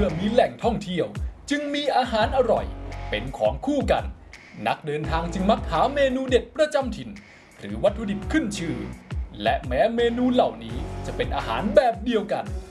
มื่อมีแหล่งท่องเที่ยวจึงมีอาหารอร่อยเป็นของคู่กันนักเดินทางจึงมักหาเมนูเด็ดประจำถิ่นหรือวัตถุดิบขึ้นชื่อและแม้เมนูเหล่านี้จะเป็นอาหารแบบเดียวกัน